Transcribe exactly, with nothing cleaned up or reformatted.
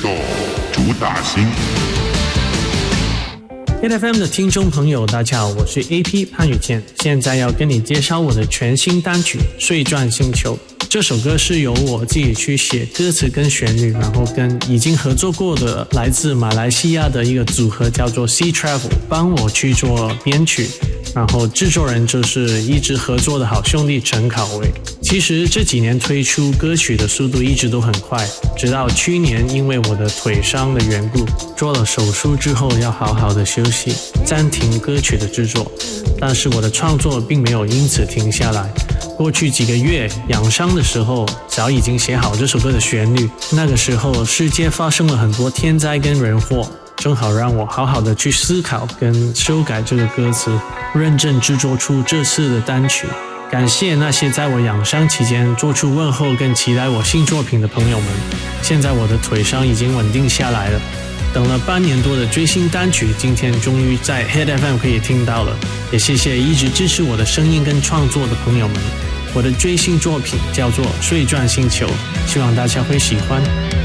到主打星。 Hit F M 的听众朋友，大家好，我是 A P 潘宇健，现在要跟你介绍我的全新单曲《睡转星球》。这首歌是由我自己去写歌词跟旋律，然后跟已经合作过的来自马来西亚的一个组合叫做 Sea Travel 帮我去做编曲，然后制作人就是一直合作的好兄弟陈考维。其实这几年推出歌曲的速度一直都很快，直到去年因为我的腿伤的缘故，做了手术之后要好好的休息，暂停歌曲的制作。但是我的创作并没有因此停下来。过去几个月养伤的时候，早已经写好这首歌的旋律。那个时候世界发生了很多天灾跟人祸，正好让我好好的去思考跟修改这个歌词，认真制作出这次的单曲。感谢那些在我养伤期间做出问候跟期待我新作品的朋友们。现在我的腿伤已经稳定下来了，等了半年多的追星单曲，今天终于在 Hit F M 可以听到了。也谢谢一直支持我的声音跟创作的朋友们。我的追星作品叫做《睡转星球》，希望大家会喜欢。